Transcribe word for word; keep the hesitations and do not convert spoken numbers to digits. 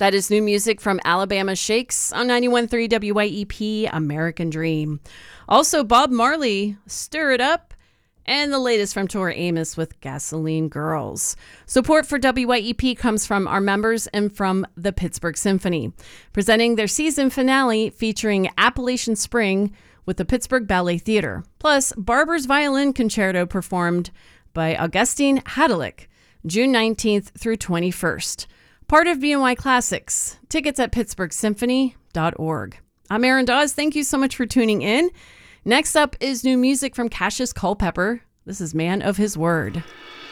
That is new music from Alabama Shakes on ninety-one point three W Y E P, American Dream. Also, Bob Marley, Stir It Up, and the latest from Tori Amos with Gasoline Girls. Support for W Y E P comes from our members and from the Pittsburgh Symphony, presenting their season finale featuring Appalachian Spring with the Pittsburgh Ballet Theater, plus Barber's Violin Concerto performed by Augustine Hadalick, June nineteenth through twenty-first. Part of B N Y Classics. Tickets at pittsburgh symphony dot org. I'm Erin Dawes. Thank you so much for tuning in. Next up is new music from Cassius Culpepper. This is Man of His Word.